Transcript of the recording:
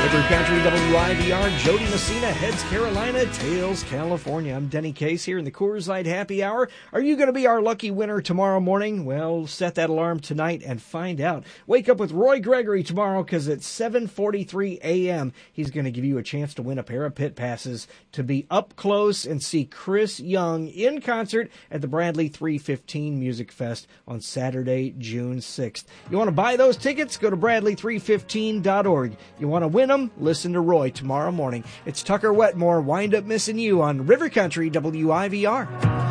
River Country WIVR, Jody Messina, Heads Carolina, Tails California. I'm Denny Case here in the Coors Light Happy Hour. Are you going to be our lucky winner tomorrow morning? Well, set that alarm tonight and find out. Wake up with Roy Gregory tomorrow because at 7:43 a.m. he's going to give you a chance to win a pair of pit passes to be up close and see Chris Young in concert at the Bradley 315 Music Fest on Saturday, June 6th. You want to buy those tickets? Go to Bradley315.org. You want to win them? Listen to Roy tomorrow morning. It's Tucker Wetmore, Wind Up Missing You on River Country WIVR.